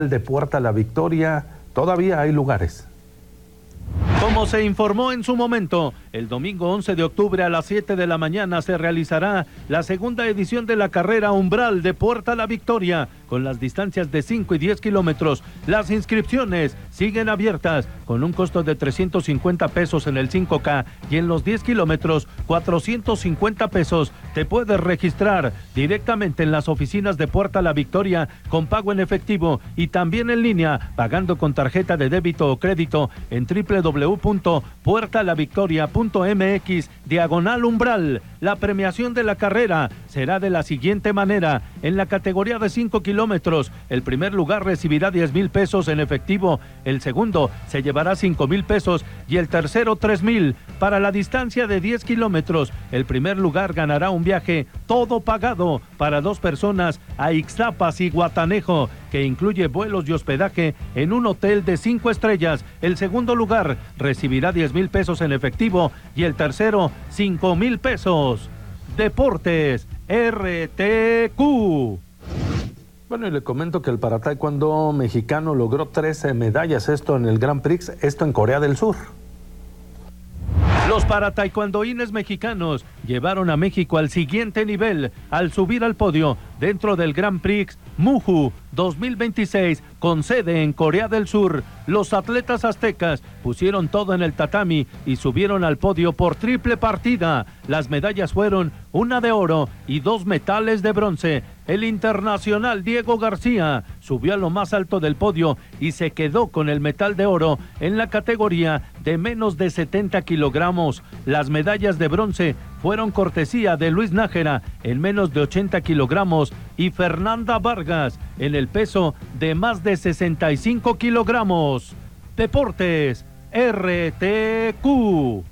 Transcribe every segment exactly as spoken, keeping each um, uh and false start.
de Puerta La Victoria, todavía hay lugares. Como se informó en su momento, el domingo once de octubre a las siete de la mañana se realizará la segunda edición de la carrera Umbral de Puerta La Victoria, con las distancias de cinco y diez kilómetros. Las inscripciones siguen abiertas, con un costo de trescientos cincuenta pesos en el cinco K y en los diez kilómetros, cuatrocientos cincuenta pesos. Te puedes registrar directamente en las oficinas de Puerta La Victoria con pago en efectivo y también en línea, pagando con tarjeta de débito o crédito en doble u doble u doble u punto puerta la victoria punto m x diagonal umbral. La premiación de la carrera será de la siguiente manera: en la categoría de cinco kilómetros, el primer lugar recibirá diez mil pesos en efectivo, el segundo se llevará cinco mil pesos y el tercero tres mil. Para la distancia de diez kilómetros, el primer lugar ganará un viaje todo pagado para dos personas a Ixtapas y Guatanejo, que incluye vuelos y hospedaje en un hotel de cinco estrellas. El segundo lugar recibirá diez mil pesos en efectivo y el tercero cinco mil pesos. Deportes R T Q. Bueno, y le comento que el para taekwondo mexicano logró trece medallas, esto en el Grand Prix, esto en Corea del Sur. Los parataekwondoines mexicanos llevaron a México al siguiente nivel al subir al podio dentro del Grand Prix Muju dos mil veintiséis con sede en Corea del Sur. Los atletas aztecas pusieron todo en el tatami y subieron al podio por triple partida. Las medallas fueron una de oro y dos metales de bronce. El internacional Diego García subió a lo más alto del podio y se quedó con el metal de oro en la categoría de menos de setenta kilogramos. Las medallas de bronce fueron cortesía de Luis Nájera en menos de ochenta kilogramos y Fernanda Vargas en el peso de más de sesenta y cinco kilogramos. Deportes R T Q.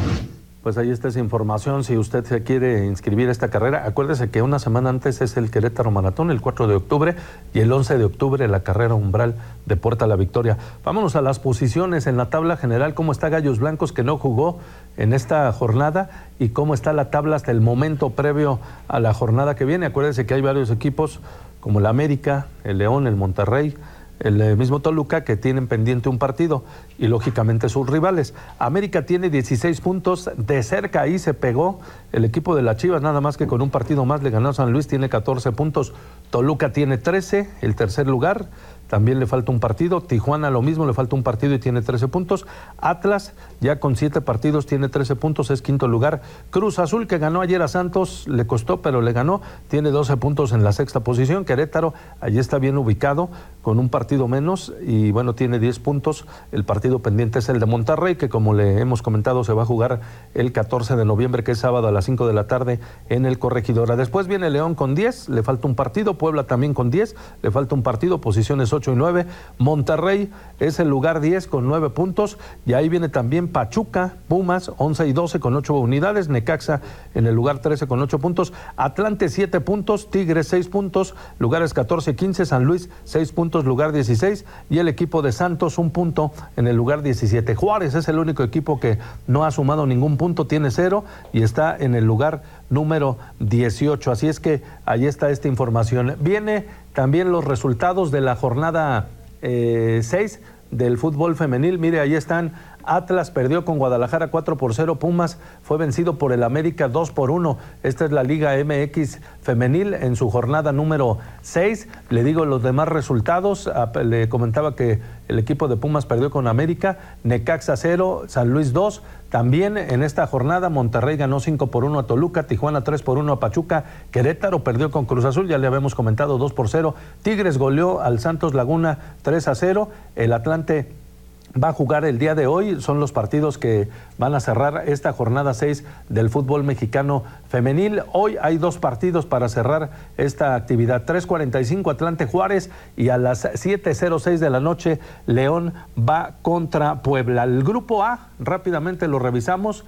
Pues ahí está esa información. Si usted se quiere inscribir a esta carrera, acuérdese que una semana antes es el Querétaro Maratón, el cuatro de octubre, y el once de octubre la carrera Umbral de Puerta La Victoria. Vámonos a las posiciones en la tabla general. ¿Cómo está Gallos Blancos, que no jugó en esta jornada? ¿Y cómo está la tabla hasta el momento previo a la jornada que viene? Acuérdese que hay varios equipos como el América, el León, el Monterrey, el mismo Toluca, que tienen pendiente un partido, y lógicamente sus rivales. América tiene dieciséis puntos, de cerca ahí se pegó el equipo de las Chivas, nada más que con un partido más le ganó a San Luis, tiene catorce puntos. Toluca tiene trece, el tercer lugar, también le falta un partido. Tijuana lo mismo, le falta un partido y tiene trece puntos. Atlas ya con siete partidos tiene trece puntos, es quinto lugar. Cruz Azul, que ganó ayer a Santos, le costó pero le ganó, tiene doce puntos en la sexta posición. Querétaro allí está bien ubicado con un partido menos y bueno, tiene diez puntos. El partido pendiente es el de Monterrey, que como le hemos comentado se va a jugar el catorce de noviembre, que es sábado a las cinco de la tarde en el Corregidora. Después viene León con diez, le falta un partido. Puebla también con diez, le falta un partido, posiciones ocho y nueve. Monterrey es el lugar diez con nueve puntos, y ahí viene también Pachuca, Pumas once y doce con ocho unidades, Necaxa en el lugar trece con ocho puntos, Atlante siete puntos, Tigres seis puntos, lugares catorce y quince, San Luis seis puntos, lugar dieciséis, y el equipo de Santos un punto en el lugar diecisiete. Juárez es el único equipo que no ha sumado ningún punto, tiene cero y está en el lugar número dieciocho. Así es que ahí está esta información. Viene también los resultados de la jornada eh, seis del fútbol femenil. Mire, ahí están. Atlas perdió con Guadalajara cuatro por cero, Pumas fue vencido por el América dos por uno. Esta es la Liga M X femenil en su jornada número seis. Le digo los demás resultados. Le comentaba que el equipo de Pumas perdió con América, Necaxa cero, San Luis dos. También en esta jornada Monterrey ganó cinco por uno a Toluca, Tijuana tres por uno a Pachuca, Querétaro perdió con Cruz Azul, ya le habíamos comentado, dos por cero. Tigres goleó al Santos Laguna tres a cero. El Atlante va a jugar el día de hoy, son los partidos que van a cerrar esta jornada seis del fútbol mexicano femenil. Hoy hay dos partidos para cerrar esta actividad, tres cuarenta y cinco Atlante Juárez, y a las siete cero seis de la noche León va contra Puebla. El grupo A, rápidamente lo revisamos,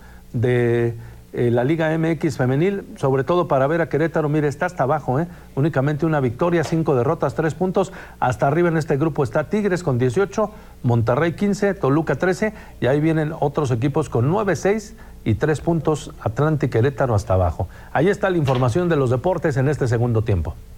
de Eh, la Liga M X femenil, sobre todo para ver a Querétaro. Mire, está hasta abajo, ¿eh? Únicamente una victoria, cinco derrotas, tres puntos. Hasta arriba en este grupo está Tigres con dieciocho, Monterrey quince, Toluca trece, y ahí vienen otros equipos con nueve, seis y tres puntos, Atlante y Querétaro hasta abajo. Ahí está la información de los deportes en este segundo tiempo.